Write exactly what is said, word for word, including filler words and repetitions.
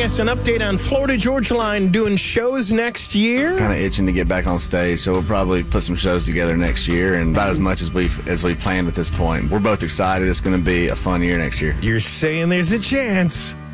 us an update on Florida Georgia Line doing shows next year. Kind of itching to get back on stage, so we'll probably put some shows together next year, and about as much as we as we planned at this point. We're both excited. It's going to be a fun year next year. You're saying there's a chance.